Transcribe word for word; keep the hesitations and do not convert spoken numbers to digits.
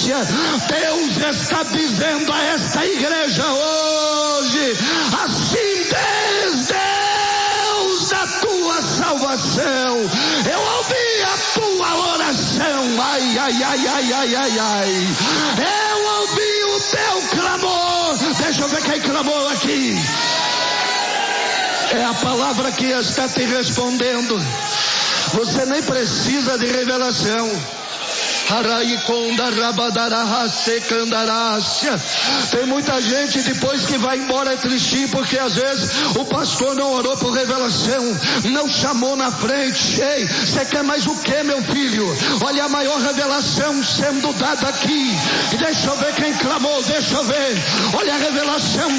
abundância. Deus está dizendo a esta igreja hoje, assim diz Deus da tua salvação. Eu ouvi a tua oração, ai, ai, ai, ai, ai, ai, ai. Eu ouvi o teu clamor. Deixa eu ver quem clamou aqui. É a palavra que está te respondendo. Você nem precisa de revelação. Tem muita gente depois que vai embora é tristinho, porque às vezes o pastor não orou por revelação, não chamou na frente. Ei, você quer mais o que, meu filho? Olha a maior revelação sendo dada aqui. Deixa eu ver quem clamou, deixa eu ver. Olha a revelação